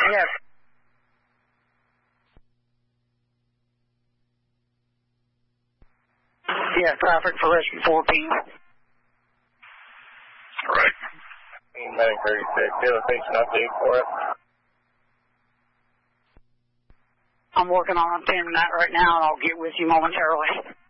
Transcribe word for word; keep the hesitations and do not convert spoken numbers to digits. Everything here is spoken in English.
Yes. Yeah, traffic for rescue fourteen. Correct. Medic thirty-six, do you have a patient update for it? I'm working on obtaining that right now, and I'll get with you momentarily.